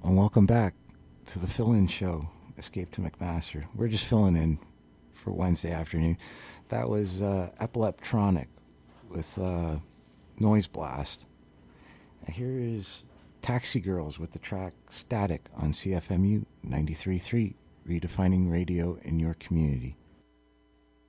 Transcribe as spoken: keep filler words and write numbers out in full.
and welcome back to the fill-in show, Escape to McMaster. We're just filling in for Wednesday afternoon. That was uh, Epileptronic with uh, Noise Blast. And here is Taxi Girls with the track Static on C F M U ninety-three point three, redefining radio in your community.